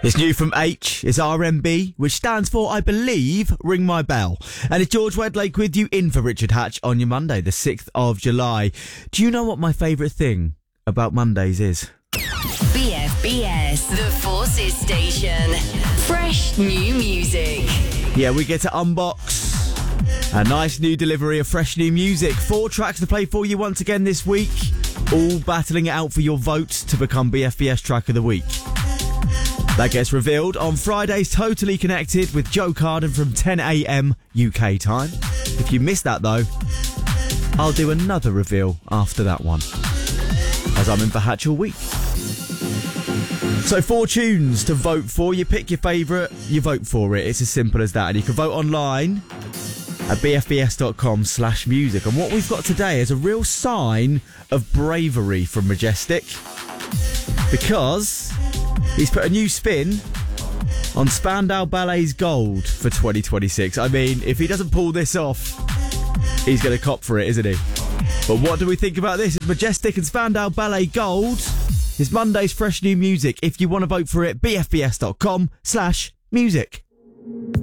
It's new from H. It's RMB, which stands for, I believe, Ring My Bell. And it's George Wedlake with you in for Richard Hatch on your Monday, the 6th of July. Do you know what my favourite thing about Mondays is? BFBS, the Forces Station. Fresh new music. Yeah, we get to unbox a nice new delivery of fresh new music. 4 tracks to play for you once again this week. All battling it out for your vote to become BFBS Track of the Week. That gets revealed on Friday's Totally Connected with Joe Carden from 10 a.m. UK time. If you missed that though, I'll do another reveal after that one, as I'm in for Hatch all week. So 4 tunes to vote for. You pick your favourite, you vote for it. It's as simple as that. And you can vote online at bfbs.com/music. And what we've got today is a real sign of bravery from Majestic, because he's put a new spin on Spandau Ballet's Gold for 2026. I mean, if he doesn't pull this off, he's going to cop for it, isn't he? But what do we think about this? It's Majestic and Spandau Ballet Gold. It's Monday's fresh new music. If you want to vote for it, bfbs.com/music.